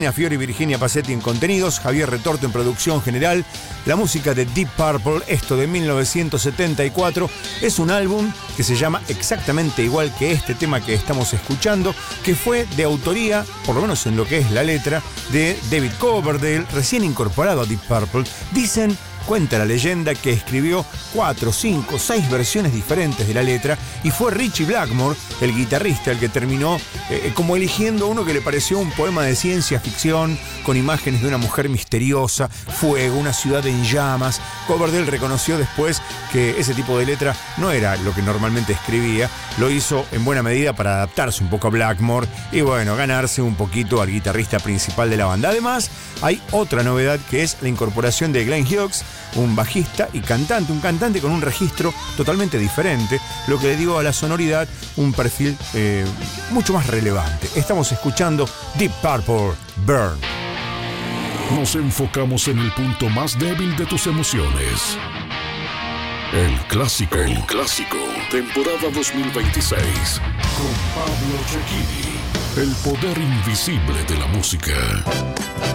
Fiori y Virginia Passetti en contenidos, Javier Retorto en producción general, la música de Deep Purple, esto de 1974, es un álbum que se llama exactamente igual que este tema que estamos escuchando, que fue de autoría, por lo menos en lo que es la letra, de David Coverdale, recién incorporado a Deep Purple. Cuenta la leyenda que escribió 4, 5, 6 versiones diferentes de la letra y fue Ritchie Blackmore, el guitarrista, el que terminó como eligiendo uno que le pareció un poema de ciencia ficción con imágenes de una mujer misteriosa, fuego, una ciudad en llamas. Coverdale reconoció después que ese tipo de letra no era lo que normalmente escribía, lo hizo en buena medida para adaptarse un poco a Blackmore y bueno, ganarse un poquito al guitarrista principal de la banda. Además, hay otra novedad que es la incorporación de Glenn Hughes, un bajista y cantante, un cantante con un registro totalmente diferente, lo que le dio a la sonoridad un perfil mucho más relevante. Estamos escuchando Deep Purple, Burn. Nos enfocamos en el punto más débil de tus emociones. El clásico, temporada 2026, con Pablo Cecchini, el poder invisible de la música.